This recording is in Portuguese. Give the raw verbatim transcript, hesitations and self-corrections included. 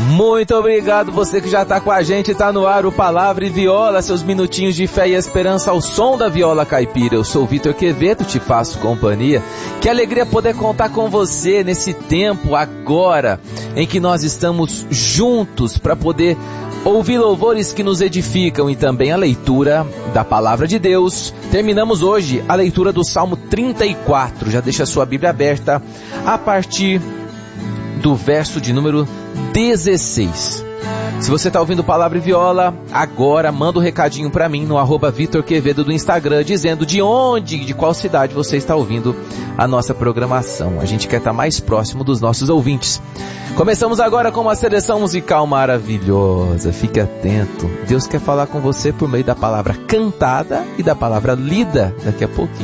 Muito obrigado, você que já está com a gente, está no ar o Palavra e Viola, seus minutinhos de fé e esperança ao som da viola caipira. Eu sou o Vitor Quevedo, te faço companhia. Que alegria poder contar com você nesse tempo agora, em que nós estamos juntos para poder ouvir louvores que nos edificam e também a leitura da Palavra de Deus. Terminamos hoje a leitura do Salmo trinta e quatro, já deixa a sua Bíblia aberta a partir do verso de número dezesseis. Se você está ouvindo Palavra e Viola, agora manda um recadinho para mim no arroba Vitor Quevedo do Instagram, dizendo de onde, de qual cidade você está ouvindo a nossa programação. A gente quer estar mais próximo dos nossos ouvintes. Começamos agora com uma seleção musical maravilhosa. Fique atento. Deus quer falar com você por meio da palavra cantada e da palavra lida daqui a pouquinho.